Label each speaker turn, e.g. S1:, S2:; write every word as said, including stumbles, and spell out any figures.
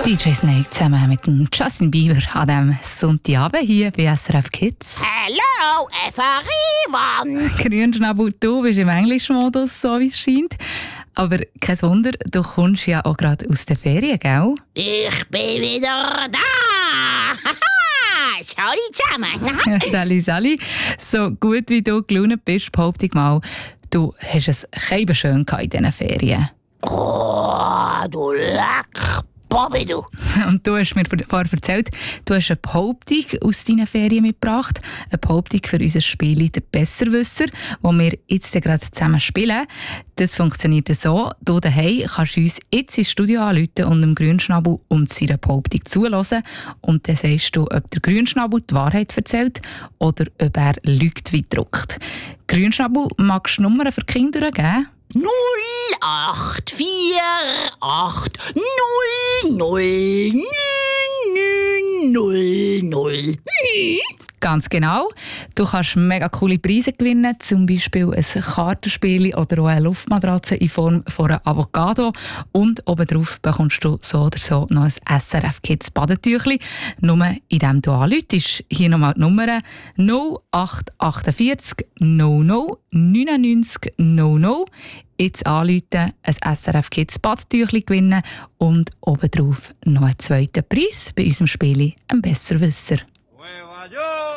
S1: D J Snake zusammen mit dem Justin Bieber an diesem Sonntagabend hier bei S R F Kids.
S2: Hello, everyone!
S1: Grünschnabel, du bist im Englischmodus, so wie es scheint. Aber kein Wunder, du kommst ja auch gerade aus den Ferien, gell?
S2: Ich bin wieder da! Haha! Sali zusammen!
S1: Sally, Sally, so gut wie du gelaunt bist, behaupte ich mal, du hast es kein schön in diesen Ferien.
S2: Oh, du leck Bobby, du!
S1: Und du hast mir vorher erzählt, du hast eine Behauptung aus deinen Ferien mitgebracht. Eine Behauptung für unser Spiel «Der Besserwisser», das wir jetzt gerade zusammen spielen. Das funktioniert so: Du daheim kannst uns jetzt ins Studio anrufen und dem Grünschnabel um seine Behauptung zuhören. Und dann sagst du, ob der Grünschnabel die Wahrheit erzählt oder ob er lügt wie gedruckt. Grünschnabel, magst du Nummern für die Kinder durchgeben?
S2: null acht vier acht null null neun null null.
S1: Ganz genau. Du kannst mega coole Preise gewinnen, zum Beispiel ein Kartenspiel oder auch eine Luftmatratze in Form von einer Avocado. Und obendrauf bekommst du so oder so noch ein S R F Kids Badetüchli, nur indem du anrufst. Hier nochmal die Nummer null acht vier acht null null neun neun null null. Jetzt anrufen, ein S R F Kids Badetüchli gewinnen und obendrauf noch einen zweiten Preis bei unserem Spiel «Ein Besserwisser».
S3: Nueva York!